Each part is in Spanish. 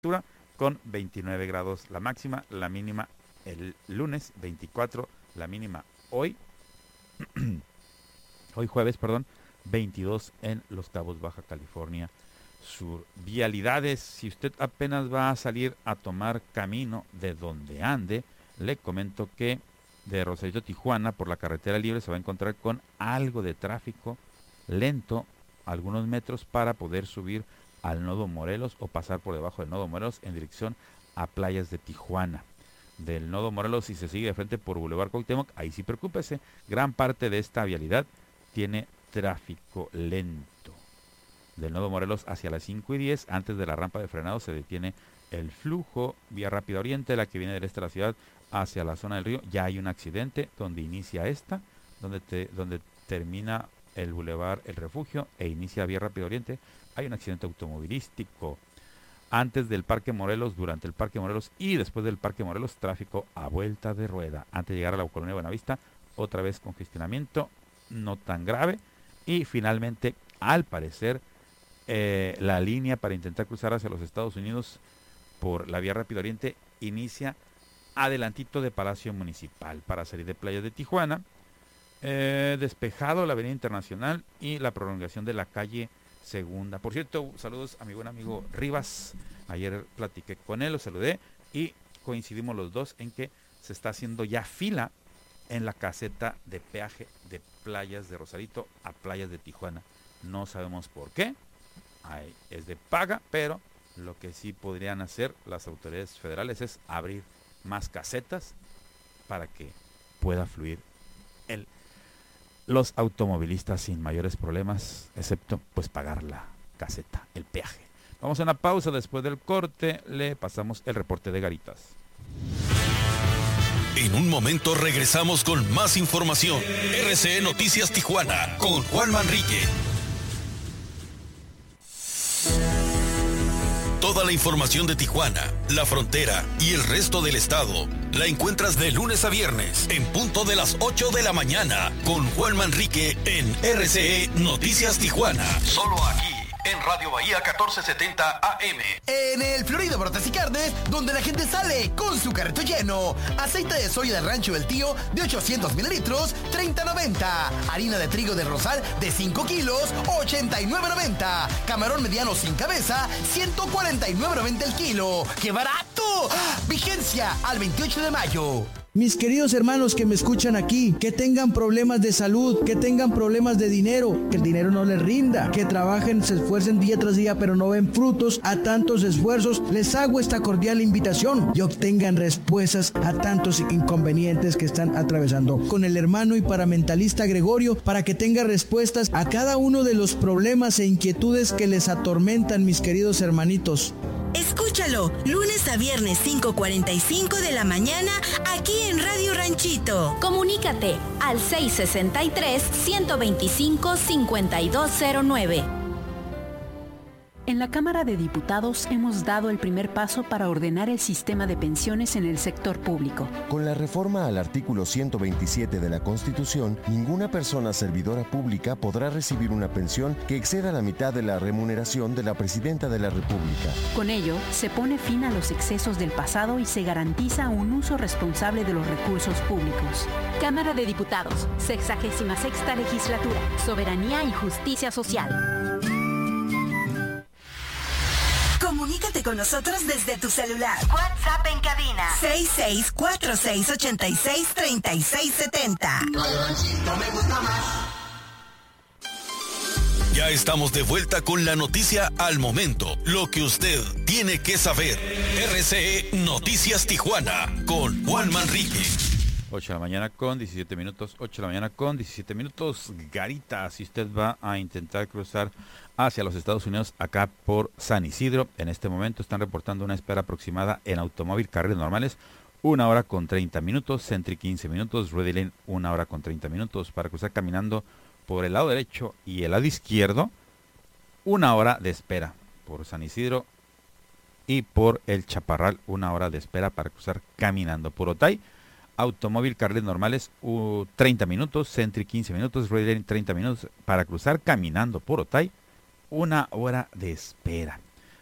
temperatura con 29 grados la máxima, la mínima el lunes 24, la mínima hoy, hoy jueves, perdón, 22 en Los Cabos, Baja California Sur. Vialidades, si usted apenas va a salir a tomar camino de donde ande, le comento que de Rosarito a Tijuana por la carretera libre se va a encontrar con algo de tráfico lento, algunos metros para poder subir al Nodo Morelos o pasar por debajo del Nodo Morelos en dirección a Playas de Tijuana. Del Nodo Morelos, si se sigue de frente por Boulevard Cuauhtémoc, ahí sí preocúpese, gran parte de esta vialidad tiene tráfico lento. Del Nodo Morelos hacia las 5:10, antes de la rampa de frenado, se detiene el flujo. Vía Rápida Oriente, la que viene del este de la ciudad hacia la zona del río, ya hay un accidente donde inicia esta, donde termina el Boulevard El Refugio e inicia Vía Rápida Oriente, hay un accidente automovilístico. Antes del Parque Morelos, durante el Parque Morelos y después del Parque Morelos, tráfico a vuelta de rueda. Antes de llegar a la Colonia Buenavista, otra vez congestionamiento, no tan grave. Y finalmente, al parecer, la línea para intentar cruzar hacia los Estados Unidos por la Vía Rápida Oriente inicia adelantito de Palacio Municipal para salir de Playas de Tijuana. Despejado la Avenida Internacional y la prolongación de la calle Segunda. Por cierto, saludos a mi buen amigo Rivas. Ayer platiqué con él, lo saludé y coincidimos los dos en que se está haciendo ya fila en la caseta de peaje de Playas de Rosarito a Playas de Tijuana. No sabemos por qué. Ahí es de paga, pero lo que sí podrían hacer las autoridades federales es abrir más casetas para que pueda fluir los automovilistas sin mayores problemas, excepto pues pagar la caseta, el peaje. Vamos a una pausa, después del corte le pasamos el reporte de Garitas. En un momento regresamos con más información. RCE Noticias Tijuana con Juan Manrique. Toda la información de Tijuana, la frontera y el resto del estado la encuentras de lunes a viernes en punto de las 8 de la mañana con Juan Manrique en RCE Noticias Tijuana. Solo aquí en Radio Bahía 1470 AM. En el Florido Brotes y Carnes, donde la gente sale con su carrito lleno. Aceite de soya del Rancho del Tío de 800 mililitros, $30.90. Harina de trigo del Rosal de 5 kilos, $89.90. Camarón mediano sin cabeza, $149.90 el kilo. ¡Qué barato! Vigencia al 28 de mayo. Mis queridos hermanos que me escuchan aquí, que tengan problemas de salud, que tengan problemas de dinero, que el dinero no les rinda, que trabajen, se esfuercen día tras día, pero no ven frutos a tantos esfuerzos, les hago esta cordial invitación y obtengan respuestas a tantos inconvenientes que están atravesando con el hermano y paramentalista Gregorio, para que tenga respuestas a cada uno de los problemas e inquietudes que les atormentan, mis queridos hermanitos. Escúchalo, lunes a viernes 5:45 de la mañana, aquí en Radio Ranchito. Comunícate al 663-125-5209. En la Cámara de Diputados hemos dado el primer paso para ordenar el sistema de pensiones en el sector público. Con la reforma al artículo 127 de la Constitución, ninguna persona servidora pública podrá recibir una pensión que exceda la mitad de la remuneración de la Presidenta de la República. Con ello, se pone fin a los excesos del pasado y se garantiza un uso responsable de los recursos públicos. Cámara de Diputados, 66ª Legislatura, Soberanía y Justicia Social. Comunícate con nosotros desde tu celular. WhatsApp en cabina 6646863670. Ya estamos de vuelta con la noticia al momento. Lo que usted tiene que saber. RCE Noticias Tijuana con Juan Manrique. 8 de la mañana con 17 minutos. 8 de la mañana con 17 minutos. Garitas, si usted va a intentar cruzar hacia los Estados Unidos, acá por San Isidro, en este momento están reportando una espera aproximada en automóvil, carriles normales, 1 hora con 30 minutos, Sentry 15 minutos, Ready Lane 1 hora con 30 minutos. Para cruzar caminando por el lado derecho y el lado izquierdo, 1 hora de espera por San Isidro y por el Chaparral, 1 hora de espera para cruzar caminando. Por Otay, automóvil, carriles normales, 30 minutos, Sentry 15 minutos, Ready Lane 30 minutos. Para cruzar caminando por Otay, 1 hora de espera.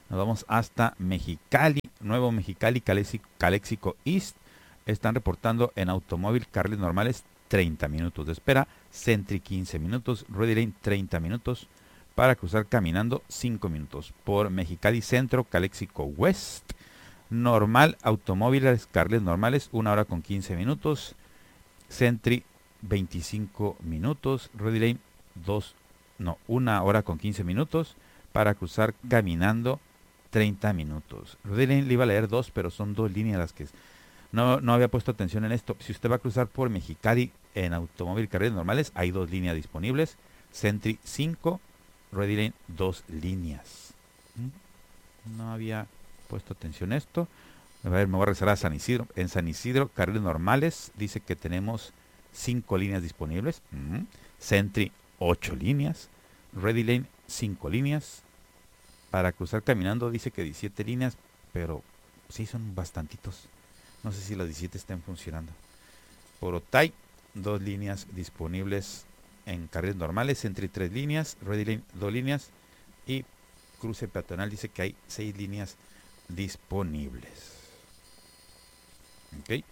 Nos vamos hasta Mexicali, Nuevo Mexicali, Calexico East. Están reportando en automóvil carriles normales 30 minutos de espera, Sentry 15 minutos, Ready Lane 30 minutos, para cruzar caminando 5 minutos. Por Mexicali Centro, Calexico West, normal, automóviles carriles normales 1 hora con 15 minutos, Sentry 25 minutos, Ready Lane 1 hora con 15 minutos, para cruzar caminando 30 minutos. Ready Lane le iba a leer 2, pero son 2 líneas las que no había puesto atención en esto. Si usted va a cruzar por Mexicali en automóvil carriles normales, hay 2 líneas disponibles. Sentry 5, Ready Lane 2 líneas. No había puesto atención a esto. A ver, me voy a regresar a San Isidro. En San Isidro, carriles normales, dice que tenemos 5 líneas disponibles. Sentry 8 líneas. Ready Lane 5 líneas. Para cruzar caminando dice que 17 líneas, pero sí son bastantitos. No sé si las 17 estén funcionando. Por Otay, 2 líneas disponibles en carriles normales, Sentry 3 líneas, Ready Lane 2 líneas y cruce peatonal dice que hay 6 líneas disponibles. Ok.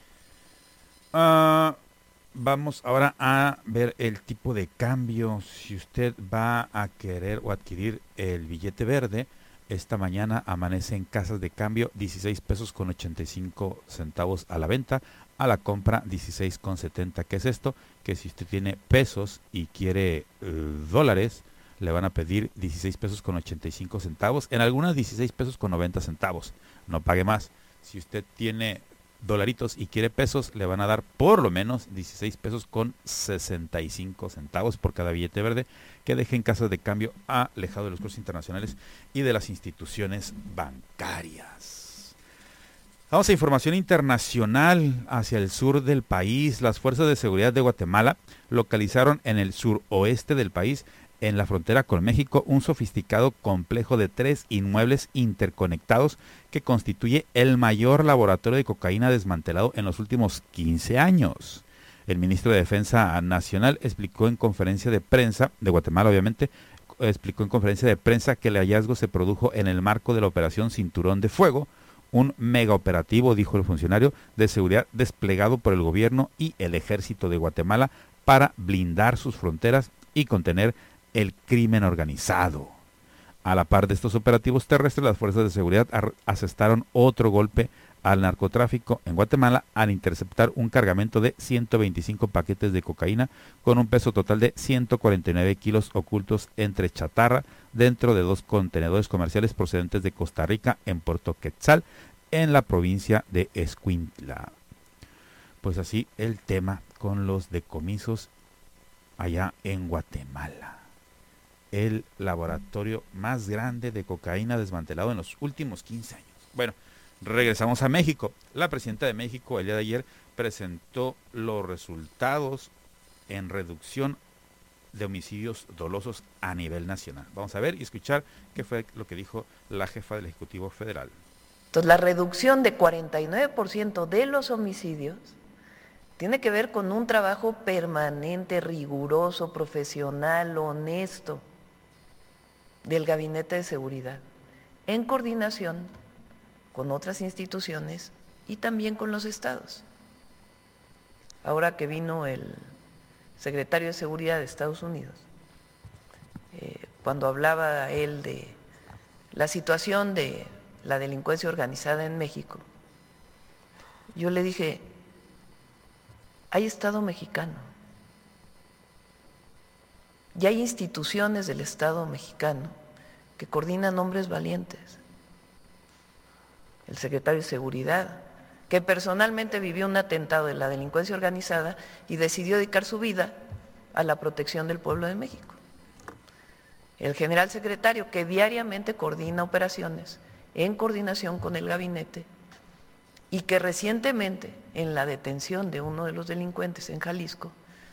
Vamos ahora a ver el tipo de cambio. Si usted va a querer o adquirir el billete verde, esta mañana amanece en casas de cambio 16 pesos con 85 centavos a la venta, a la compra 16 con 70. ¿Qué es esto? Que si usted tiene pesos y quiere dólares, le van a pedir 16 pesos con 85 centavos, en algunas 16 pesos con 90 centavos. No pague más. Si usted tiene dolaritos y quiere pesos, le van a dar por lo menos 16 pesos con 65 centavos por cada billete verde que deje en casas de cambio, alejado de los cursos internacionales y de las instituciones bancarias. Vamos a información internacional. Hacia el sur del país, las fuerzas de seguridad de Guatemala localizaron en el suroeste del país, en la frontera con México, un sofisticado complejo de 3 inmuebles interconectados que constituye el mayor laboratorio de cocaína desmantelado en los últimos 15 años. El ministro de Defensa Nacional explicó en conferencia de prensa, de Guatemala obviamente, explicó en conferencia de prensa que el hallazgo se produjo en el marco de la operación Cinturón de Fuego, un megaoperativo, dijo el funcionario, de seguridad desplegado por el gobierno y el ejército de Guatemala para blindar sus fronteras y contener el crimen organizado. A la par de estos operativos terrestres, las fuerzas de seguridad asestaron otro golpe al narcotráfico en Guatemala al interceptar un cargamento de 125 paquetes de cocaína con un peso total de 149 kilos ocultos entre chatarra dentro de 2 contenedores comerciales procedentes de Costa Rica en Puerto Quetzal, en la provincia de Escuintla. Pues así el tema con los decomisos allá en Guatemala. El laboratorio más grande de cocaína desmantelado en los últimos 15 años. Bueno, regresamos a México. La presidenta de México el día de ayer presentó los resultados en reducción de homicidios dolosos a nivel nacional. Vamos a ver y escuchar qué fue lo que dijo la jefa del Ejecutivo Federal. Entonces, la reducción de 49% de los homicidios tiene que ver con un trabajo permanente, riguroso, profesional, honesto del Gabinete de Seguridad, en coordinación con otras instituciones y también con los estados. Ahora que vino el secretario de Seguridad de Estados Unidos, cuando hablaba él de la situación de la delincuencia organizada en México, yo le dije, hay Estado mexicano y hay instituciones del Estado mexicano que coordinan hombres valientes. El secretario de Seguridad, que personalmente vivió un atentado de la delincuencia organizada y decidió dedicar su vida a la protección del pueblo de México. El general secretario, que diariamente coordina operaciones en coordinación con el gabinete y que recientemente, en la detención de uno de los delincuentes en Jalisco,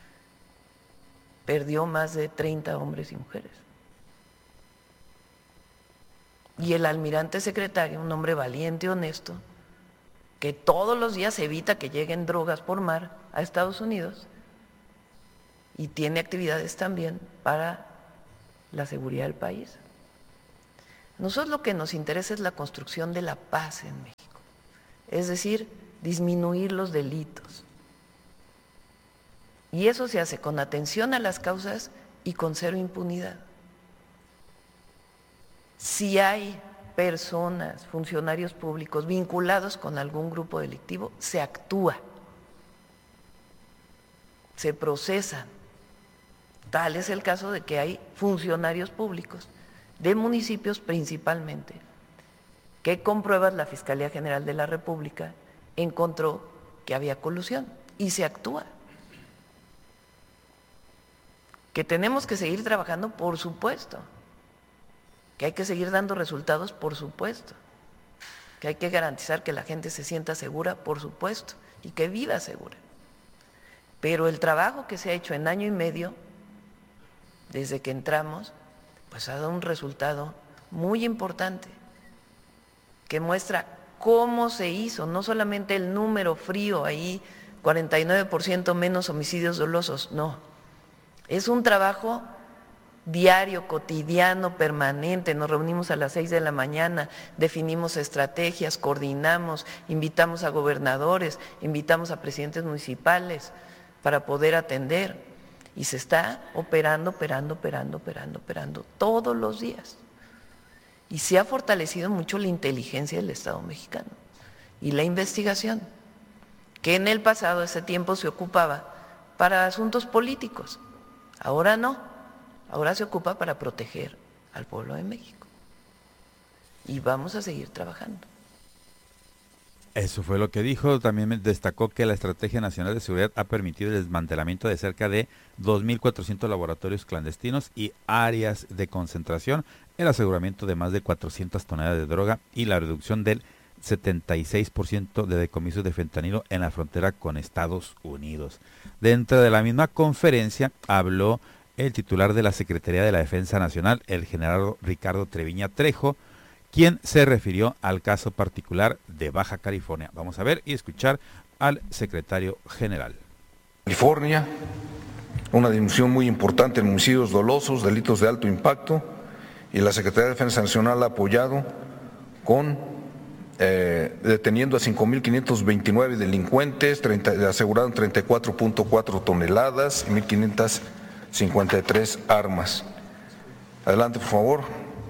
perdió más de 30 hombres y mujeres. Y el almirante secretario, un hombre valiente y honesto, que todos los días evita que lleguen drogas por mar a Estados Unidos y tiene actividades también para la seguridad del país. Nosotros lo que nos interesa es la construcción de la paz en México, es decir, disminuir los delitos. Y eso se hace con atención a las causas y con cero impunidad. Si hay personas, funcionarios públicos vinculados con algún grupo delictivo, se actúa, se procesan. Tal es el caso de que hay funcionarios públicos de municipios principalmente, que con pruebas la Fiscalía General de la República encontró que había colusión y se actúa. Que tenemos que seguir trabajando, por supuesto. Que hay que seguir dando resultados, por supuesto. Que hay que garantizar que la gente se sienta segura, por supuesto, y que viva segura. Pero el trabajo que se ha hecho en año y medio, desde que entramos, pues ha dado un resultado muy importante, que muestra cómo se hizo, no solamente el número frío ahí, 49% menos homicidios dolosos, no. Es un trabajo diario, cotidiano, permanente. Nos reunimos a las 6 de la mañana, definimos estrategias, coordinamos, invitamos a gobernadores, invitamos a presidentes municipales para poder atender. Y se está operando todos los días. Y se ha fortalecido mucho la inteligencia del Estado mexicano y la investigación, que en el pasado ese tiempo se ocupaba para asuntos políticos. Ahora no, ahora se ocupa para proteger al pueblo de México. Y vamos a seguir trabajando. Eso fue lo que dijo. También destacó que la Estrategia Nacional de Seguridad ha permitido el desmantelamiento de cerca de 2.400 laboratorios clandestinos y áreas de concentración, el aseguramiento de más de 400 toneladas de droga y la reducción del 76% de decomisos de fentanilo en la frontera con Estados Unidos. Dentro de la misma conferencia habló el titular de la Secretaría de la Defensa Nacional, el general Ricardo Treviña Trejo, quien se refirió al caso particular de Baja California. Vamos a ver y escuchar al secretario general. California, una disminución muy importante en homicidios dolosos, delitos de alto impacto, y la Secretaría de Defensa Nacional ha apoyado con deteniendo a 5.529 delincuentes, aseguraron 34.4 toneladas y 1.553 armas. Adelante, por favor.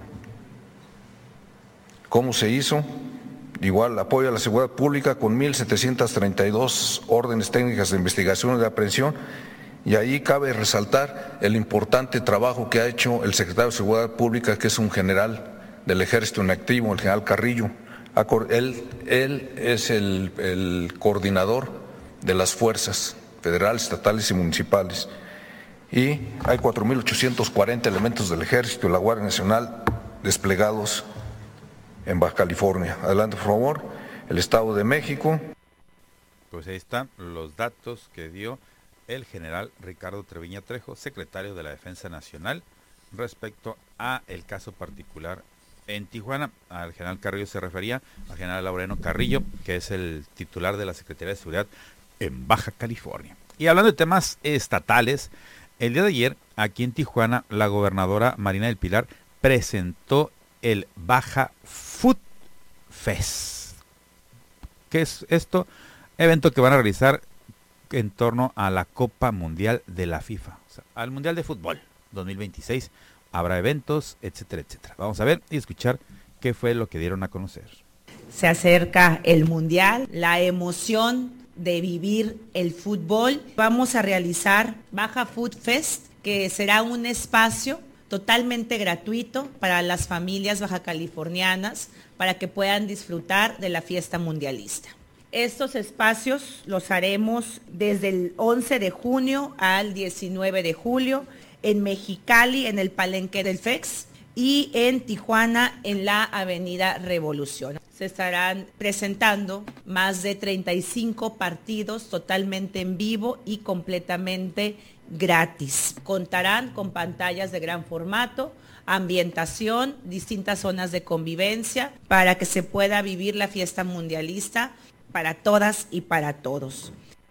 ¿Cómo se hizo? Igual, apoyo a la seguridad pública con 1.732 órdenes técnicas de investigación y de aprehensión, y ahí cabe resaltar el importante trabajo que ha hecho el secretario de Seguridad Pública, que es un general del Ejército en activo, el general Carrillo. Él es el coordinador de las fuerzas federales, estatales y municipales. Y hay 4.840 elementos del Ejército y la Guardia Nacional desplegados en Baja California. Adelante, por favor. El Estado de México. Pues ahí están los datos que dio el general Ricardo Treviña Trejo, secretario de la Defensa Nacional, respecto a el caso particular en Tijuana. Al general Carrillo se refería al general Laureano Carrillo, que es el titular de la Secretaría de Seguridad en Baja California. Y hablando de temas estatales, el día de ayer, aquí en Tijuana, la gobernadora Marina del Pilar presentó el Baja Food Fest. ¿Qué es esto? Evento que van a realizar en torno a la Copa Mundial de la FIFA, o sea, al Mundial de Fútbol 2026. Habrá eventos, etcétera, etcétera. Vamos a ver y escuchar qué fue lo que dieron a conocer. Se acerca el Mundial, la emoción de vivir el fútbol. Vamos a realizar Baja Food Fest, que será un espacio totalmente gratuito para las familias bajacalifornianas, para que puedan disfrutar de la fiesta mundialista. Estos espacios los haremos desde el 11 de junio al 19 de julio, en Mexicali, en el Palenque del FEX, y en Tijuana, en la Avenida Revolución. Se estarán presentando más de 35 partidos totalmente en vivo y completamente gratis. Contarán con pantallas de gran formato, ambientación, distintas zonas de convivencia, para que se pueda vivir la fiesta mundialista para todas y para todos.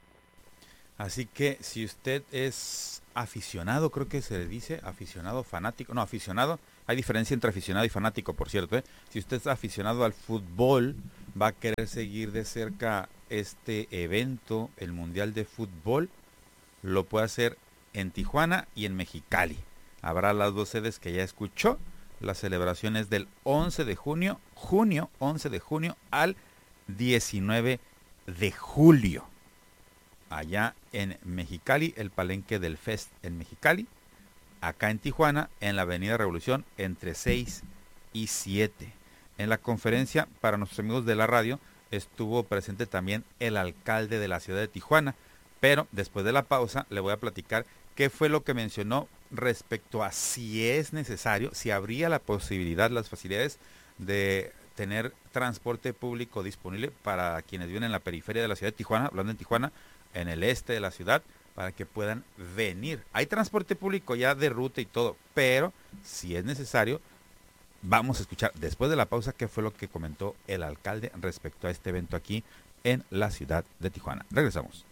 Así que si usted es aficionado, creo que se le dice, aficionado, fanático, no, aficionado, Hay diferencia entre aficionado y fanático, por cierto, ¿eh? Si usted es aficionado al fútbol, va a querer seguir de cerca este evento, el Mundial de Fútbol, lo puede hacer en Tijuana y en Mexicali. Habrá las dos sedes que ya escuchó. Las celebraciones del 11 de junio, 11 de junio al 19 de julio. Allá en Mexicali, el palenque del Fest en Mexicali. Acá en Tijuana, en la Avenida Revolución, entre 6 y 7. En la conferencia, para nuestros amigos de la radio, estuvo presente también el alcalde de la ciudad de Tijuana. Pero después de la pausa, le voy a platicar qué fue lo que mencionó respecto a si es necesario, si habría la posibilidad, las facilidades de tener transporte público disponible para quienes viven en la periferia de la ciudad de Tijuana, hablando en Tijuana, en el este de la ciudad, para que puedan venir. Hay transporte público ya de ruta y todo, pero si es necesario, vamos a escuchar después de la pausa qué fue lo que comentó el alcalde respecto a este evento aquí en la ciudad de Tijuana. Regresamos.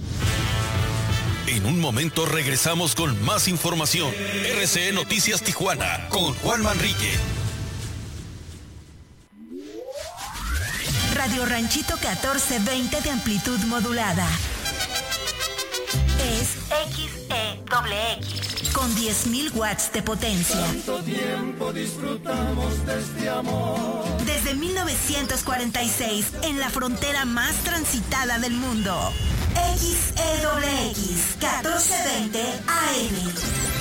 En un momento regresamos con más información. RCE Noticias Tijuana con Juan Manrique. Radio Ranchito 1420 de amplitud modulada. Es XEXX con 10.000 watts de potencia. ¿Cuánto tiempo disfrutamos de este amor? Desde 1946, en la frontera más transitada del mundo. XEXX 1420 AM.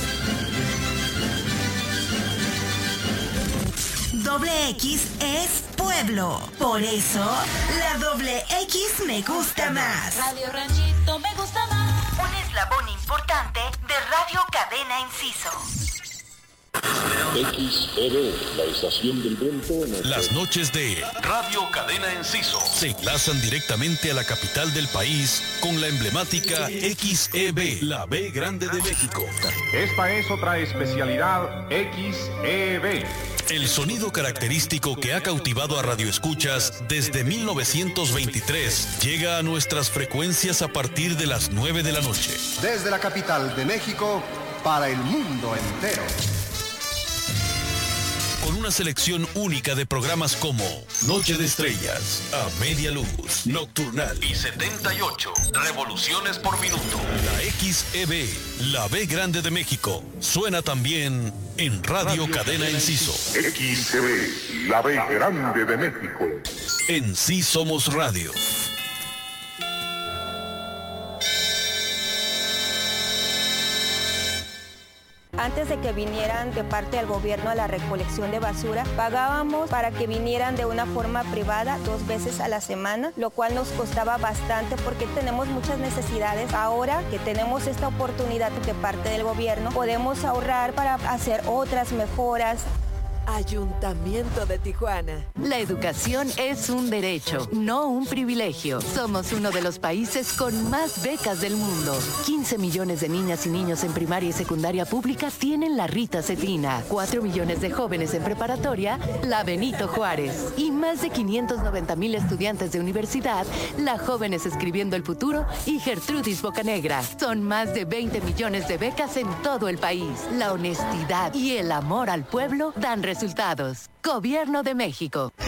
Doble X es pueblo. Por eso, la doble X me gusta más. Radio Ranchito me gusta más. Un eslabón importante de Radio Cadena Enciso. XEB, la estación del viento. Las noches de Radio Cadena Enciso se enlazan directamente a la capital del país con la emblemática XEB, la B grande de México. Esta es otra especialidad XEB. El sonido característico que ha cautivado a radioescuchas desde 1923 llega a nuestras frecuencias a partir de las 9 de la noche. Desde la capital de México para el mundo entero. Con una selección única de programas como Noche de Estrellas, A Media Luz, Nocturnal y 78 revoluciones por minuto. La XEB, la B grande de México, suena también en Radio Cadena Enciso. XEB, la B grande de México. En Sí Somos Radio. Antes de que vinieran de parte del gobierno a la recolección de basura, pagábamos para que vinieran de una forma privada 2 veces a la semana, lo cual nos costaba bastante porque tenemos muchas necesidades. Ahora que tenemos esta oportunidad de parte del gobierno, podemos ahorrar para hacer otras mejoras. Ayuntamiento de Tijuana. La educación es un derecho, no un privilegio. Somos uno de los países con más becas del mundo. 15 millones de niñas y niños en primaria y secundaria pública tienen la Rita Cetina. 4 millones de jóvenes en preparatoria, la Benito Juárez. Y más de 590,000 estudiantes de universidad, la Jóvenes Escribiendo el Futuro y Gertrudis Bocanegra. Son más de 20 millones de becas en todo el país. La honestidad y el amor al pueblo dan resultados. Gobierno de México.